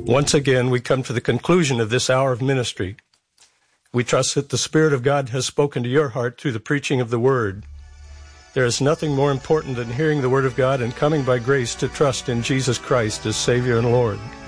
Once again, we come to the conclusion of this hour of ministry. We trust that the Spirit of God has spoken to your heart through the preaching of the Word. There is nothing more important than hearing the Word of God and coming by grace to trust in Jesus Christ as Savior and Lord.